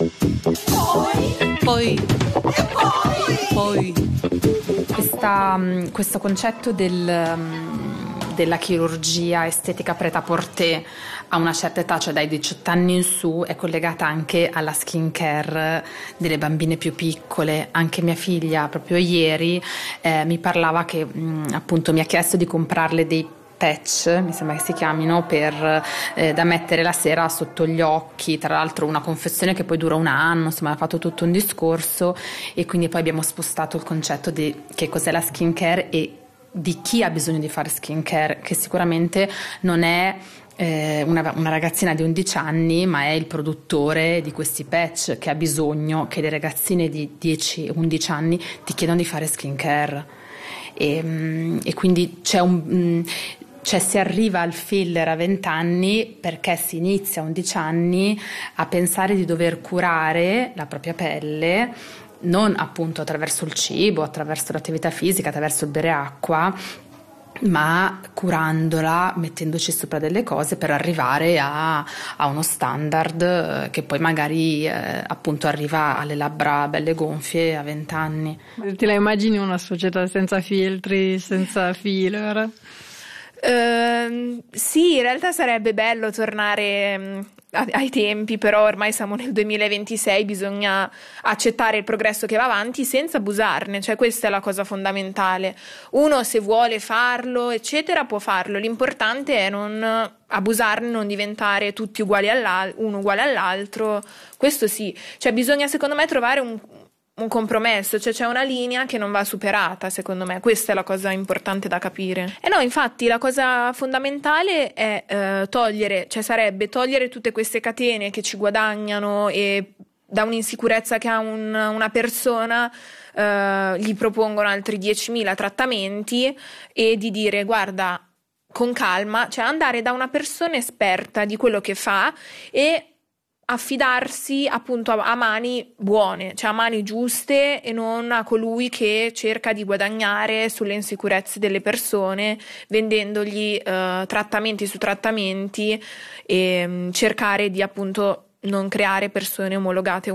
Poi. Questo concetto della chirurgia estetica prêt-à-porter a una certa età, cioè dai 18 anni in su, è collegata anche alla skin care delle bambine più piccole. Anche mia figlia proprio ieri mi parlava che appunto mi ha chiesto di comprarle dei patch, mi sembra che si chiamino, da mettere la sera sotto gli occhi, tra l'altro una confezione che poi dura un anno, insomma ha fatto tutto un discorso, e quindi poi abbiamo spostato il concetto di che cos'è la skin care e di chi ha bisogno di fare skin care, che sicuramente non è una ragazzina di 11 anni, ma è il produttore di questi patch che ha bisogno che le ragazzine di 10-11 anni ti chiedano di fare skin care. E quindi cioè si arriva al filler a 20 anni perché si inizia a 11 anni a pensare di dover curare la propria pelle, non appunto attraverso il cibo, attraverso l'attività fisica, attraverso il bere acqua, ma curandola, mettendoci sopra delle cose per arrivare a uno standard che poi magari appunto arriva alle labbra belle gonfie a 20 anni. Ti la immagini una società senza filtri, senza filler? Sì, in realtà sarebbe bello tornare ai tempi, però ormai siamo nel 2026, bisogna accettare il progresso che va avanti senza abusarne, cioè questa è la cosa fondamentale. Uno, se vuole farlo eccetera, può farlo, l'importante è non abusarne, non diventare tutti uguali uno uguale all'altro. Questo sì, cioè bisogna secondo me trovare un compromesso, cioè c'è una linea che non va superata, secondo me questa è la cosa importante da capire. E no, infatti la cosa fondamentale è sarebbe togliere tutte queste catene che ci guadagnano e da un'insicurezza che ha una persona gli propongono altri 10.000 trattamenti, e di dire guarda, con calma, cioè andare da una persona esperta di quello che fa e affidarsi appunto a mani buone, cioè a mani giuste, e non a colui che cerca di guadagnare sulle insicurezze delle persone vendendogli trattamenti su trattamenti, e cercare di appunto non creare persone omologate